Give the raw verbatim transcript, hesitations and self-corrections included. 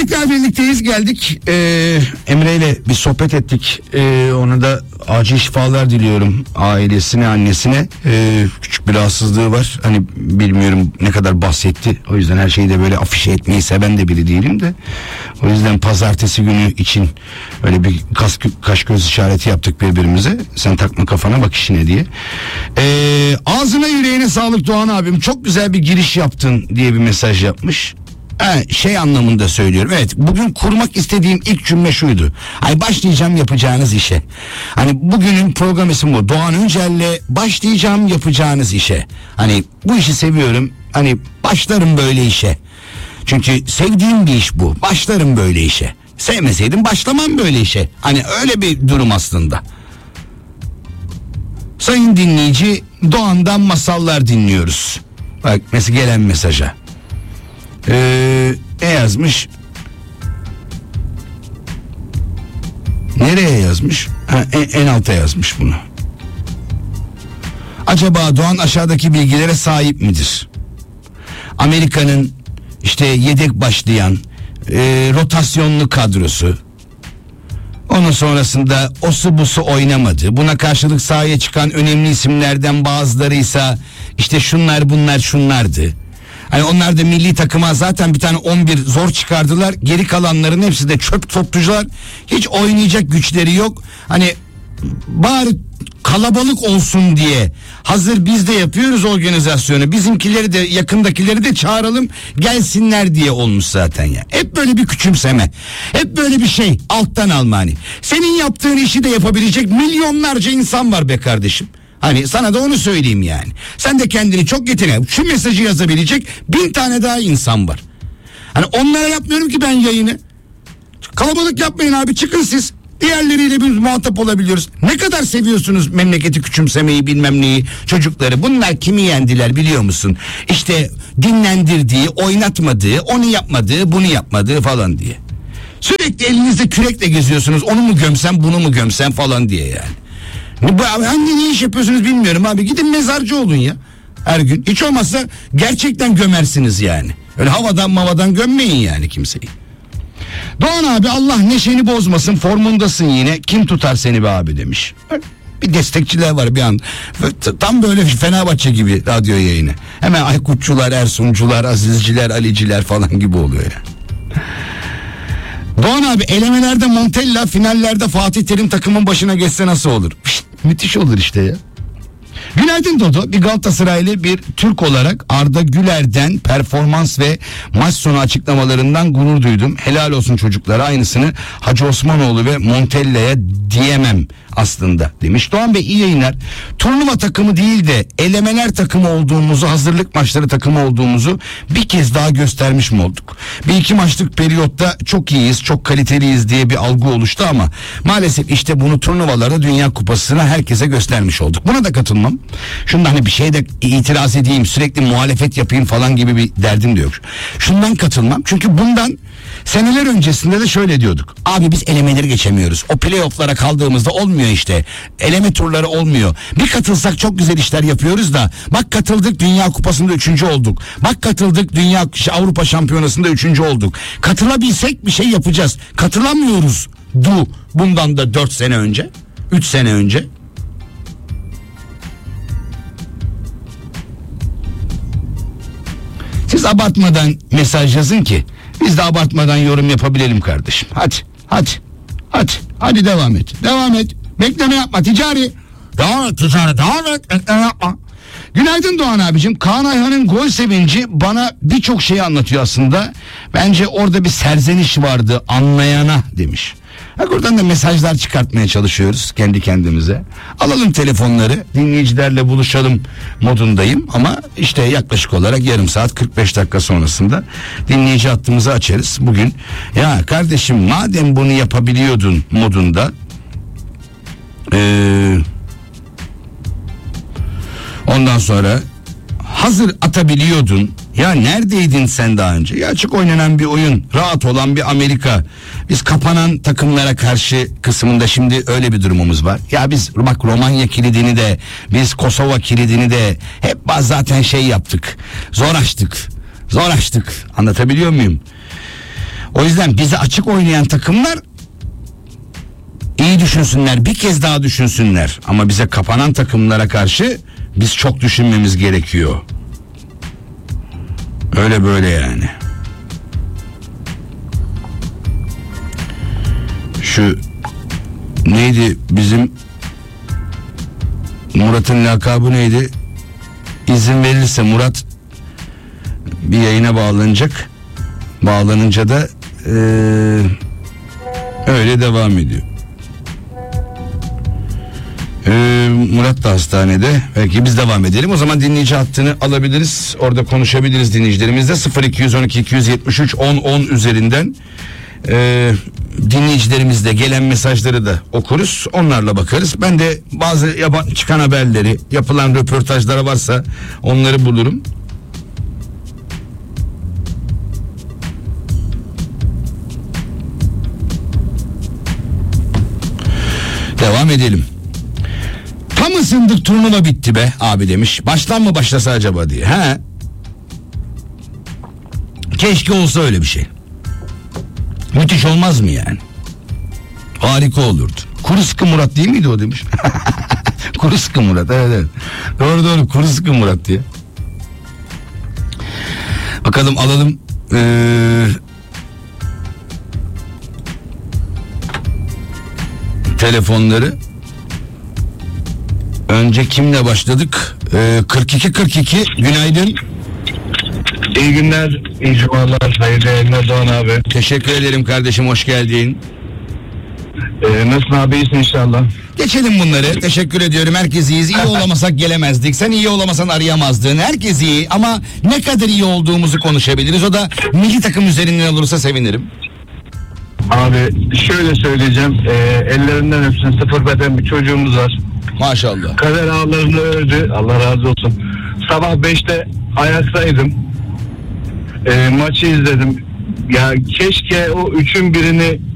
Tekrar birlikteyiz, geldik. Ee, Emre ile bir sohbet ettik. Ee, ona da acil şifalar diliyorum ailesine, annesine. Ee, küçük bir rahatsızlığı var. Hani bilmiyorum ne kadar bahsetti. O yüzden her şeyi de böyle afişe etmeyi seven de biri değilim de. O yüzden pazartesi günü için öyle bir kas, kaş göz işareti yaptık birbirimize. Sen takma kafana, bak işine diye. Ee, ağzına yüreğine sağlık Doğan abim. Çok güzel bir giriş yaptın diye bir mesaj yapmış. He, şey anlamında söylüyorum. Evet, bugün kurmak istediğim ilk cümle şuydu. Ay başlayacağım yapacağınız işe. Hani bugünün program ismi bu. Doğan Öncel'le başlayacağım yapacağınız işe. Hani bu işi seviyorum. Hani başlarım böyle işe. Çünkü sevdiğim bir iş bu. Başlarım böyle işe. Sevmeseydim başlamam böyle işe. Hani öyle bir durum aslında. Sayın dinleyici, Doğan'dan masallar dinliyoruz. Bak mesela gelen mesaja. Ee, ne yazmış? Nereye yazmış? Ha, en, en alta yazmış bunu. Acaba Doğan aşağıdaki bilgilere sahip midir? Amerika'nın işte yedek başlayan e, rotasyonlu kadrosu. Onun sonrasında osu busu oynamadı. Buna karşılık sahaya çıkan önemli isimlerden bazılarıysa işte şunlar bunlar şunlardı. Hani onlar da milli takıma zaten bir tane on bir zor çıkardılar. Geri kalanların hepsi de çöp toplucular. Hiç oynayacak güçleri yok. Hani bari kalabalık olsun diye hazır biz de yapıyoruz organizasyonu. Bizimkileri de yakındakileri de çağıralım gelsinler diye olmuş zaten ya. Hep böyle bir küçümseme. Hep böyle bir şey alttan alma hani. Senin yaptığın işi de yapabilecek milyonlarca insan var be kardeşim. Hani sana da onu söyleyeyim yani. Sen de kendini çok yeteneği, şu mesajı yazabilecek bin tane daha insan var. Hani onlara yapmıyorum ki ben yayını. Kalabalık yapmayın abi, çıkın siz. Diğerleriyle biz muhatap olabiliyoruz. Ne kadar seviyorsunuz memleketi küçümsemeyi, bilmem neyi, çocukları. Bunlar kimi yendiler biliyor musun? İşte dinlendirdiği, oynatmadığı, onu yapmadığı, bunu yapmadığı falan diye. Sürekli elinizde kürekle geziyorsunuz. Onu mu gömsem, bunu mu gömsem falan diye yani. Hangi ne iş yapıyorsunuz bilmiyorum abi. Gidin mezarcı olun ya. Her gün. Hiç olmazsa gerçekten gömersiniz yani. Öyle havadan mavadan gömmeyin yani kimseyi. Doğan abi Allah neşeni bozmasın, formundasın yine. Kim tutar seni be abi demiş. Bir destekçiler var bir an. Tam böyle Fenerbahçe gibi radyo yayını. Hemen Aykutçular, Ersuncular, Azizciler, Aliciler falan gibi oluyor yani. Doğan abi elemelerde Montella, finallerde Fatih Terim takımın başına geçse nasıl olur? Şişt, müthiş olur işte ya. Günaydın Dodo. Bir Galatasaraylı bir Türk olarak Arda Güler'den performans ve maç sonu açıklamalarından gurur duydum. Helal olsun çocuklara, aynısını Hacı Osmanoğlu ve Montella'ya diyemem aslında demiş. Doğan Bey iyi yayınlar. Turnuva takımı değil de elemeler takımı olduğumuzu, hazırlık maçları takımı olduğumuzu bir kez daha göstermiş mi olduk? Bir iki maçlık periyotta çok iyiyiz, çok kaliteliyiz diye bir algı oluştu ama maalesef işte bunu turnuvalarda, Dünya Kupası'na herkese göstermiş olduk. Buna da katılmam. Şundan hani bir şeyde itiraz edeyim, sürekli muhalefet yapayım falan gibi bir derdim de yok. Şundan katılmam. Çünkü bundan seneler öncesinde de şöyle diyorduk. Abi biz elemeleri geçemiyoruz. O playoff'lara kaldığımızda olmuyor işte. Eleme turları olmuyor. Bir katılsak çok güzel işler yapıyoruz da. Bak katıldık Dünya Kupası'nda üçüncü olduk. Bak katıldık Dünya Avrupa Şampiyonası'nda üçüncü olduk. Katılabilsek bir şey yapacağız. Katılamıyoruz. Du bundan da dört sene önce. üç sene önce. Siz abartmadan mesaj yazın ki biz de abartmadan yorum yapabilelim kardeşim. Hadi, hadi, hadi, hadi devam et. Devam et. Bekleme yapma ticari. Devam et ticari, devam et. Bekleme yapma. Günaydın Doğan abicim. Kaan Ayhan'ın gol sevinci bana birçok şey anlatıyor aslında. Bence orada bir serzeniş vardı anlayana demiş. Ha, buradan da mesajlar çıkartmaya çalışıyoruz kendi kendimize. Alalım telefonları, dinleyicilerle buluşalım modundayım ama işte yaklaşık olarak yarım saat kırk beş dakika sonrasında dinleyici hattımızı açarız. Bugün ya kardeşim madem bunu yapabiliyordun modunda ee, ondan sonra hazır atabiliyordun. Ya neredeydin sen daha önce? Ya açık oynanan bir oyun, rahat olan bir Amerika. Biz kapanan takımlara karşı kısmında şimdi öyle bir durumumuz var. Ya biz bak Romanya kilidini de, biz Kosova kilidini de hep zaten şey yaptık. Zor açtık. Zor açtık. Anlatabiliyor muyum? O yüzden bize açık oynayan takımlar iyi düşünsünler, bir kez daha düşünsünler. Ama bize kapanan takımlara karşı biz çok düşünmemiz gerekiyor. Öyle böyle yani. Şu neydi bizim Murat'ın lakabı neydi? İzin verilirse Murat bir yayına bağlanacak. Bağlanınca da ee, öyle devam ediyor. Ee, Murat da hastanede. Belki biz devam edelim. O zaman dinleyici hattını alabiliriz. Orada konuşabiliriz dinleyicilerimizle. sıfır iki on iki iki yetmiş üç on on üzerinden ee, dinleyicilerimizle gelen mesajları da okuruz. Onlarla bakarız. Ben de bazı yaban çıkan haberleri, yapılan röportajlara varsa onları bulurum. Devam edelim. Tam ısındık, turnuva bitti be abi demiş. Baştan mı başlasa acaba diye. He. Keşke olsa öyle bir şey. Müthiş olmaz mı yani? Harika olurdu. Kuru sıkı Murat değil miydi o demiş. Kuru sıkı Murat, evet evet. Doğru doğru, kuru sıkı Murat diye. Bakalım alalım. Ee, telefonları. Önce kimle başladık? Ee, kırk iki kırk iki günaydın. İyi günler, iyi cumalar, hayırlı yayınlar Doğan abi. Teşekkür ederim kardeşim, hoş geldin. Ee, nasılsın abi, iyisin inşallah. Geçelim bunları. Teşekkür ediyorum. Herkes iyiyiz. İyi olamasak gelemezdik. Sen iyi olamasan arayamazdın. Herkes iyi ama ne kadar iyi olduğumuzu konuşabiliriz. O da milli takım üzerinden olursa sevinirim. Abi şöyle söyleyeceğim, e, ellerinden öpsün, sıfır beden bir çocuğumuz var. Maşallah. Kader ağlarını ördü, Allah razı olsun. Sabah beşte ayaktaydım. E, maçı izledim. Ya keşke o üçün birini